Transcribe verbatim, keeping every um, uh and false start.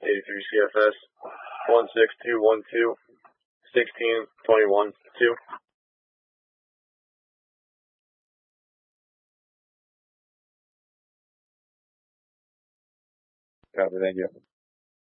eighty-three C F S, one six two one two, sixteen twenty-one two. Copy, thank you.